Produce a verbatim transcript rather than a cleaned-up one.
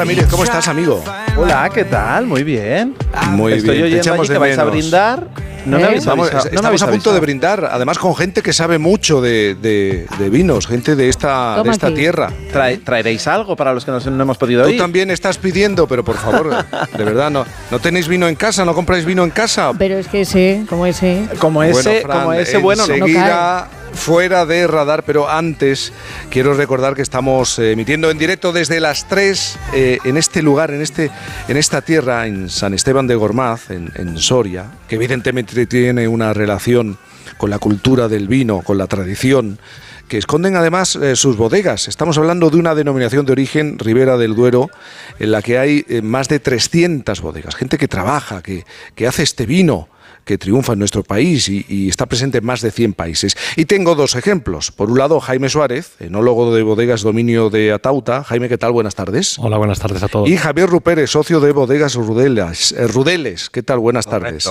Ramírez, ¿cómo estás, amigo? Hola, ¿qué tal? Muy bien. Muy Estoy bien. oyendo allí que vais a brindar. No me ¿Eh? habéis Estamos, avisado, no me estamos habéis a punto avisado. de brindar, además con gente que sabe mucho de, de, de vinos, gente de esta, de Toma esta aquí. tierra. Trae- ¿Traeréis algo para los que no, no hemos podido Tú ir? también estás pidiendo, pero por favor, de verdad, ¿no, no tenéis vino en casa? ¿No compráis vino en casa? Pero es que ese, como ese. Como ese, Bueno, Fran, como ese bueno, no. enseguida, fuera de radar, pero antes quiero recordar que estamos eh, emitiendo en directo desde las tres eh, en este lugar, en este, en esta tierra, en San Esteban de Gormaz, en, en Soria, que evidentemente tiene una relación con la cultura del vino, con la tradición, que esconden además eh, sus bodegas. Estamos hablando de una denominación de origen, Ribera del Duero, en la que hay eh, más de trescientas bodegas, gente que trabaja, que, que hace este vino, que triunfa en nuestro país y, y está presente en más de cien países. Y tengo dos ejemplos. Por un lado, Jaime Suárez, enólogo de Bodegas Dominio de Atauta. Jaime, ¿qué tal? Buenas tardes. Hola, buenas tardes a todos. Y Javier Rupérez, socio de Bodegas Rudelas, eh, Rudeles. ¿Qué tal? Buenas tardes.